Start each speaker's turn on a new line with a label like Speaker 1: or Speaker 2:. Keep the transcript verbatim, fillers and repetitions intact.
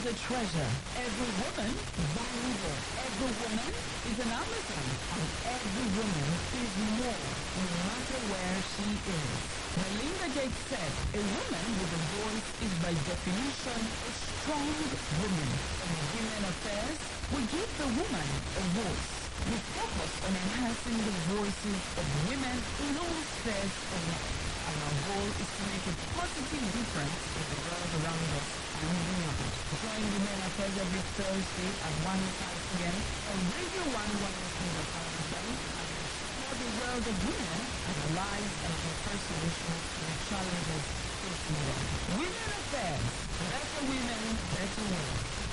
Speaker 1: a treasure. Every woman is valuable. Every woman is an Amazon. And every woman is more, no matter where she is. Melinda Gates said, a woman with a voice is by definition a strong woman. In Women Affairs, we give the woman a voice. We focus on enhancing the voices of women in all spheres of life. And our goal is to make a positive difference in the world around us and beyond. Join Women Affairs every Thursday at one oh five p m on Radio one one oh three point five F M and explore the world of women and our lives and offer solutions to the challenges facing them. Women Affairs. Better women, better world.